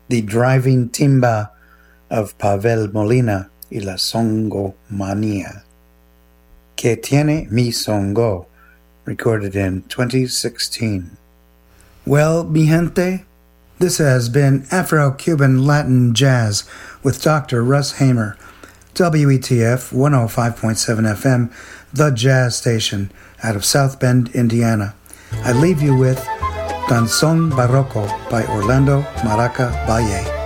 the driving timba of Pavel Molina y la Songomanía. Que tiene mi songo, recorded in 2016. Well, mi gente, this has been Afro-Cuban Latin Jazz with Dr. Russ Hamer, WETF 105.7 FM, the jazz station out of South Bend, Indiana. I leave you with Canción Barroco by Orlando Maraca Valle.